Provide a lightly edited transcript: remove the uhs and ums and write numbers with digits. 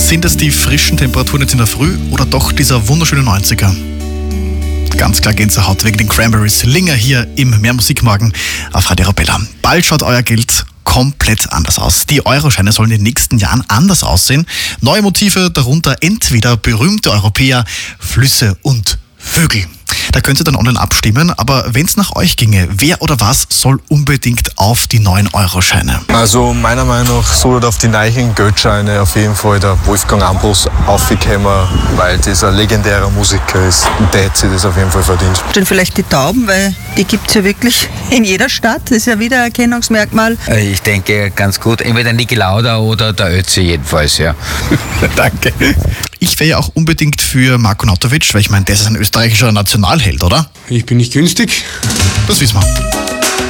Sind es die frischen Temperaturen jetzt in der Früh oder doch dieser wunderschöne 90er? Ganz klar Gänsehaut wegen den Cranberries. Linger hier im Mehr Musikmorgen auf Radio Arabella. Bald schaut euer Geld komplett anders aus. Die Euroscheine sollen in den nächsten Jahren anders aussehen. Neue Motive, darunter entweder berühmte Europäer, Flüsse und Vögel. Da könnt ihr dann online abstimmen, aber wenn es nach euch ginge, wer oder was soll unbedingt auf die neuen Euroscheine? Also meiner Meinung nach sollte auf die neuen Geldscheine auf jeden Fall der Wolfgang Ambros aufgekommen, weil das ein legendärer Musiker ist und der hätte sich das auf jeden Fall verdient. Dann vielleicht die Tauben, weil die gibt es ja wirklich in jeder Stadt. Das ist ja wieder ein Erkennungsmerkmal. Ich denke ganz gut, entweder Niki Lauda oder der Ötzi jedenfalls, ja. Danke. Ich wäre ja auch unbedingt für Marko Nautovic, weil ich meine, der ist ein österreichischer Nationalheld, oder? Ich bin nicht günstig. Das wissen wir.